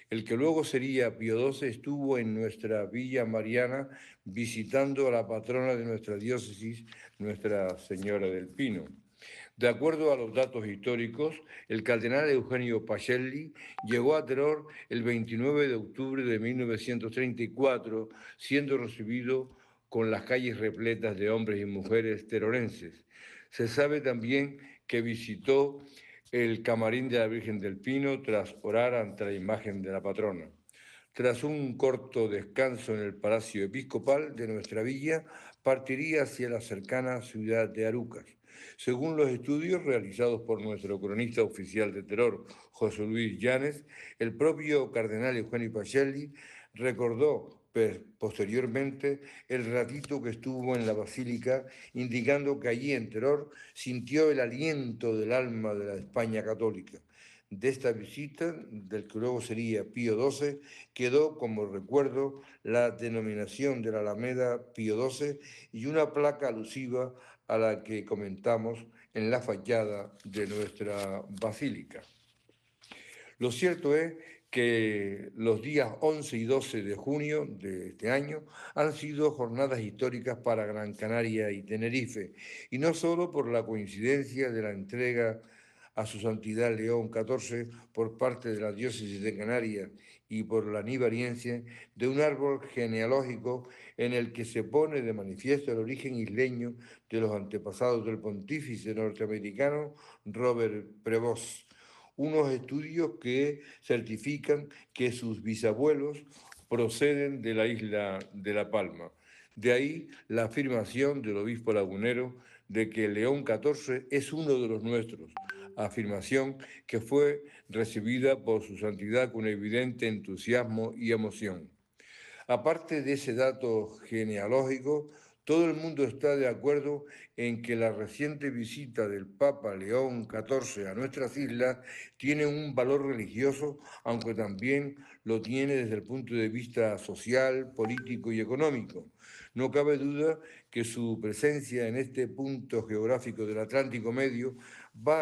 El que luego sería Pío XII estuvo en nuestra Villa Mariana visitando a la patrona de nuestra diócesis, Nuestra Señora del Pino. De acuerdo a los datos históricos, el cardenal Eugenio Pacelli llegó a Teror el 29 de octubre de 1934, siendo recibido con las calles repletas de hombres y mujeres terorenses. Se sabe también que visitó el camarín de la Virgen del Pino tras orar ante la imagen de la patrona. Tras un corto descanso en el Palacio Episcopal de nuestra villa, partiría hacia la cercana ciudad de Arucas. Según los estudios realizados por nuestro cronista oficial de terror, José Luis Llanes, el propio cardenal Eugenio Pacelli recordó posteriormente el ratito que estuvo en la basílica, indicando que allí en Teror sintió el aliento del alma de la España católica. De esta visita, del que luego sería Pío XII, quedó como recuerdo la denominación de la Alameda Pío XII y una placa alusiva a la que comentamos en la fachada de nuestra basílica. Lo cierto es que los días 11 y 12 de junio de este año han sido jornadas históricas para Gran Canaria y Tenerife, y no solo por la coincidencia de la entrega a su santidad León XIV por parte de la diócesis de Canarias y por la nivariense de un árbol genealógico en el que se pone de manifiesto el origen isleño de los antepasados del pontífice norteamericano Robert Prevost, unos estudios que certifican que sus bisabuelos proceden de la isla de La Palma. De ahí la afirmación del obispo lagunero de que León XIV es uno de los nuestros, afirmación que fue recibida por su santidad con evidente entusiasmo y emoción. Aparte de ese dato genealógico, todo el mundo está de acuerdo en que la reciente visita del Papa León XIV a nuestras islas tiene un valor religioso, aunque también lo tiene desde el punto de vista social, político y económico. No cabe duda que su presencia en este punto geográfico del Atlántico Medio va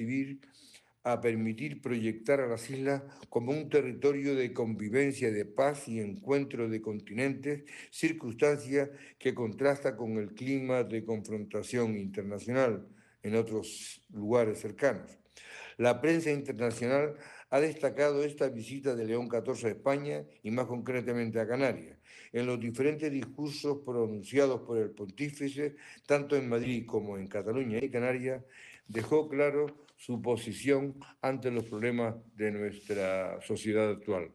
a permitir proyectar a las islas como un territorio de convivencia, de paz y encuentro de continentes, circunstancia que contrasta con el clima de confrontación internacional en otros lugares cercanos. La prensa internacional ha destacado esta visita de León XIV a España y más concretamente a Canarias. En los diferentes discursos pronunciados por el pontífice, tanto en Madrid como en Cataluña y Canarias, dejó claro su posición ante los problemas de nuestra sociedad actual.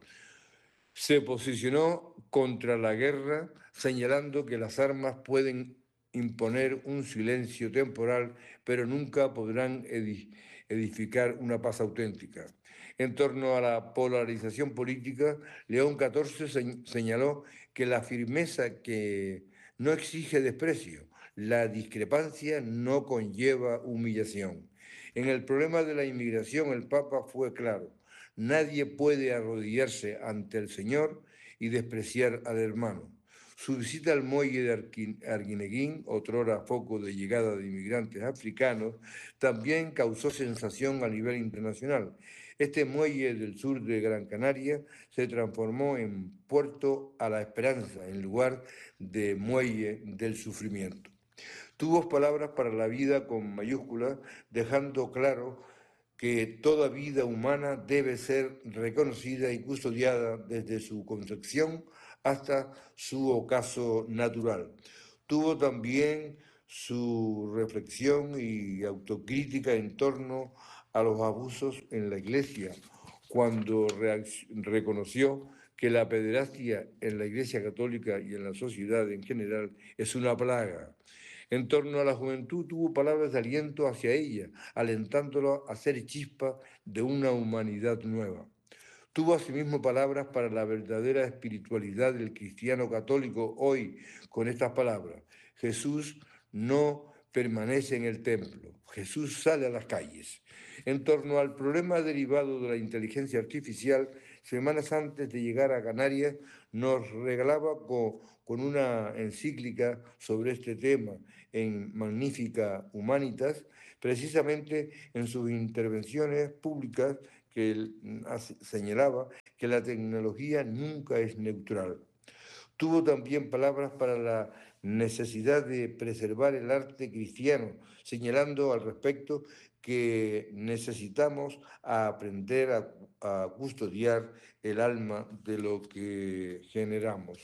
Se posicionó contra la guerra, señalando que las armas pueden imponer un silencio temporal, pero nunca podrán edificar una paz auténtica. En torno a la polarización política, León XIV señaló que la firmeza que no exige desprecio, la discrepancia no conlleva humillación. En el problema de la inmigración, el Papa fue claro: nadie puede arrodillarse ante el Señor y despreciar al hermano. Su visita al muelle de Arguineguín, otrora foco de llegada de inmigrantes africanos, también causó sensación a nivel internacional. Este muelle del sur de Gran Canaria se transformó en puerto a la esperanza en lugar de muelle del sufrimiento. Tuvo palabras para la vida con mayúsculas, dejando claro que toda vida humana debe ser reconocida y custodiada desde su concepción hasta su ocaso natural. Tuvo también su reflexión y autocrítica en torno a los abusos en la Iglesia, cuando reconoció que la pederastia en la Iglesia Católica y en la sociedad en general es una plaga. En torno a la juventud tuvo palabras de aliento hacia ella, alentándolo a ser chispa de una humanidad nueva. Tuvo asimismo palabras para la verdadera espiritualidad del cristiano católico hoy, con estas palabras: Jesús no permanece en el templo, Jesús sale a las calles. En torno al problema derivado de la inteligencia artificial, semanas antes de llegar a Canarias, nos regalaba con una encíclica sobre este tema en Magnífica Humanitas, precisamente en sus intervenciones públicas que él señalaba que la tecnología nunca es neutral. Tuvo también palabras para la necesidad de preservar el arte cristiano, señalando al respecto que necesitamos aprender a custodiar el alma de lo que generamos.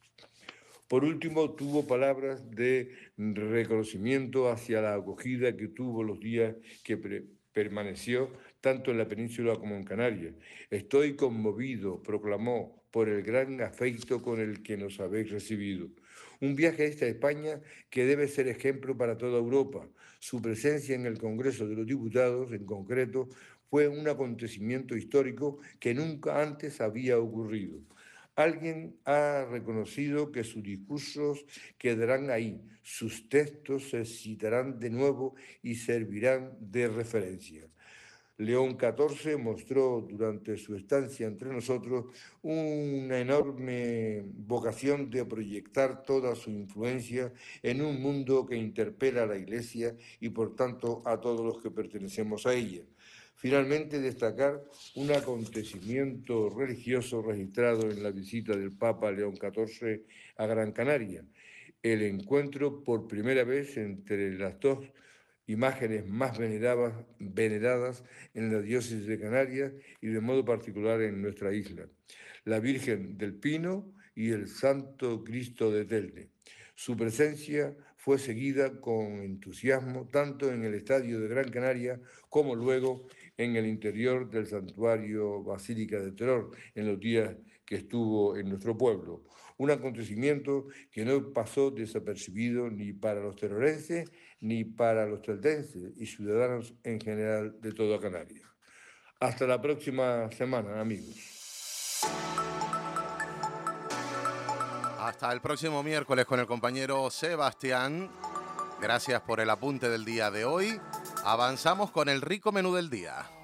Por último, tuvo palabras de reconocimiento hacia la acogida que tuvo los días que permaneció tanto en la península como en Canarias. Estoy conmovido, proclamó, por el gran afecto con el que nos habéis recibido. Un viaje a esta España que debe ser ejemplo para toda Europa. Su presencia en el Congreso de los Diputados, en concreto, fue un acontecimiento histórico que nunca antes había ocurrido. Alguien ha reconocido que sus discursos quedarán ahí, sus textos se citarán de nuevo y servirán de referencia. León XIV mostró durante su estancia entre nosotros una enorme vocación de proyectar toda su influencia en un mundo que interpela a la Iglesia y por tanto a todos los que pertenecemos a ella. Finalmente, destacar un acontecimiento religioso registrado en la visita del Papa León XIV a Gran Canaria, el encuentro por primera vez entre las dos imágenes más veneradas en la diócesis de Canarias y de modo particular en nuestra isla, la Virgen del Pino y el Santo Cristo de Telde. Su presencia fue seguida con entusiasmo tanto en el estadio de Gran Canaria como luego en el interior del santuario Basílica de Terror en los días que estuvo en nuestro pueblo. Un acontecimiento que no pasó desapercibido ni para los terorenses ni para los teldenses y ciudadanos en general de toda Canarias. Hasta la próxima semana, amigos. Hasta el próximo miércoles con el compañero Sebastián. Gracias por el apunte del día de hoy. Avanzamos con el rico menú del día.